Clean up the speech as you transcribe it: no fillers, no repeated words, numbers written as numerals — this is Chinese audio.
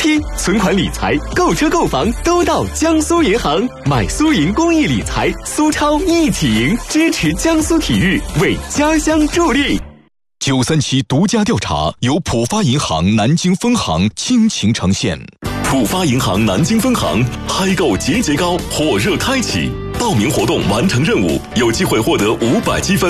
期、存款理财、购车购房都到江苏银行，买苏银公益理财，苏超一起赢，支持江苏体育，为家乡助力。 937独家调查由浦发银行南京分行倾情呈现。浦发银行南京分行嗨购节节高火热开启，报名活动完成任务有机会获得500积分。